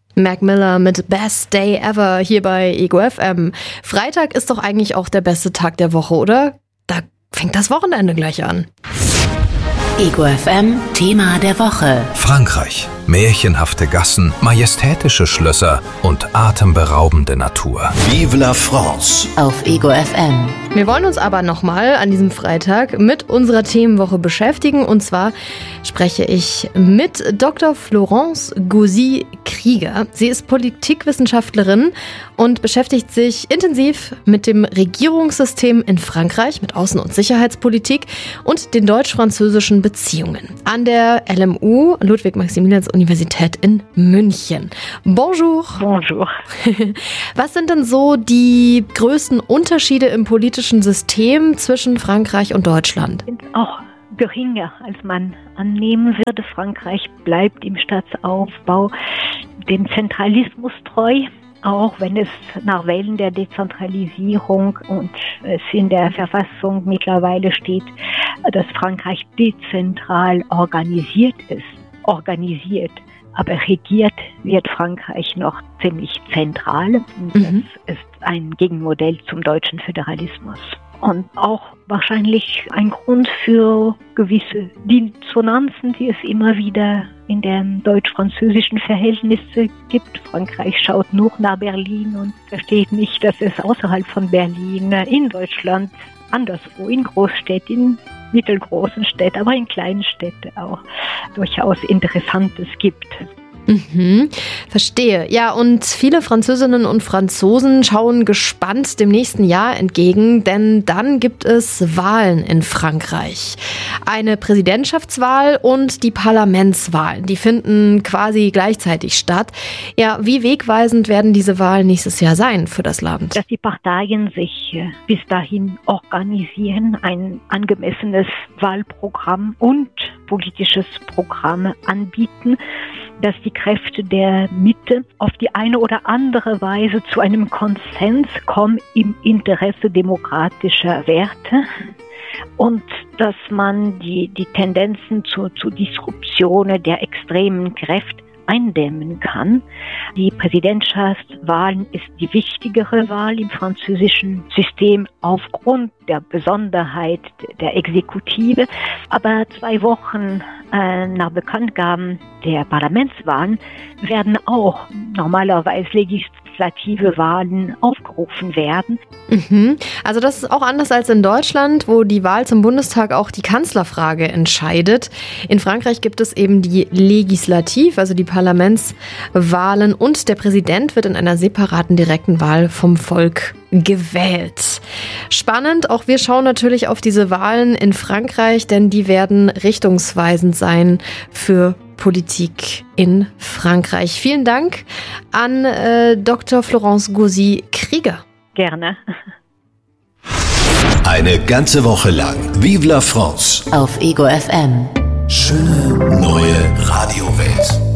Mac Miller mit Best Day Ever hier bei Ego FM. Freitag ist doch eigentlich auch der beste Tag der Woche, oder? Da fängt das Wochenende gleich an. Ego FM, Thema der Woche. Frankreich. Märchenhafte Gassen, majestätische Schlösser und atemberaubende Natur. Vive la France! Auf Ego FM. Wir wollen uns aber nochmal an diesem Freitag mit unserer Themenwoche beschäftigen. Und zwar spreche ich mit Dr. Florence Gauzy-Krieger. Sie ist Politikwissenschaftlerin und beschäftigt sich intensiv mit dem Regierungssystem in Frankreich, mit Außen- und Sicherheitspolitik und den deutsch-französischen Beziehungen an der LMU, Ludwig-Maximilians-Universität in München. Bonjour. Bonjour. Was sind denn so die größten Unterschiede im politischen System zwischen Frankreich und Deutschland? Sind auch geringer, als man annehmen würde. Frankreich bleibt im Staatsaufbau dem Zentralismus treu, auch wenn es nach Wellen der Dezentralisierung und es in der Verfassung mittlerweile steht, dass Frankreich dezentral organisiert ist. Aber regiert wird Frankreich noch ziemlich zentral. Das ist ein Gegenmodell zum deutschen Föderalismus. Und auch wahrscheinlich ein Grund für gewisse Dissonanzen, die es immer wieder in den deutsch-französischen Verhältnissen gibt. Frankreich schaut nur nach Berlin und versteht nicht, dass es außerhalb von Berlin in Deutschland anderswo in Großstädten, mittelgroßen Städten, aber in kleinen Städten auch durchaus Interessantes gibt. Verstehe. Ja, und viele Französinnen und Franzosen schauen gespannt dem nächsten Jahr entgegen, denn dann gibt es Wahlen in Frankreich. Eine Präsidentschaftswahl und die Parlamentswahlen, die finden quasi gleichzeitig statt. Ja, wie wegweisend werden diese Wahlen nächstes Jahr sein für das Land? Dass die Parteien sich bis dahin organisieren, ein angemessenes Wahlprogramm und politisches Programm anbieten, dass die Kräfte der Mitte auf die eine oder andere Weise zu einem Konsens kommen im Interesse demokratischer Werte und dass man die Tendenzen zu Disruptionen der extremen Kräfte eindämmen kann. Die Präsidentschaftswahl ist die wichtigere Wahl im französischen System aufgrund der Besonderheit der Exekutive. Aber 2 Wochen nach Bekanntgabe der Parlamentswahlen werden auch normalerweise legislative Wahlen aufgerufen werden. Also das ist auch anders als in Deutschland, wo die Wahl zum Bundestag auch die Kanzlerfrage entscheidet. In Frankreich gibt es eben die Legislative, also die Parlamentswahlen, und der Präsident wird in einer separaten direkten Wahl vom Volk gewählt. Spannend, auch wir schauen natürlich auf diese Wahlen in Frankreich, denn die werden richtungsweisend sein für Politik in Frankreich. Vielen Dank an Dr. Florence Gauzy-Krieger. Gerne. Eine ganze Woche lang Vive la France Auf Ego FM. Schöne neue Radiowelt.